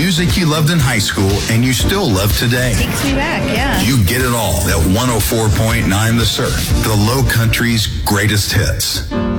music you loved in high school and you still love today. Takes me back, yeah. You get it all at 104.9 The Surf, the Low Country's greatest hits.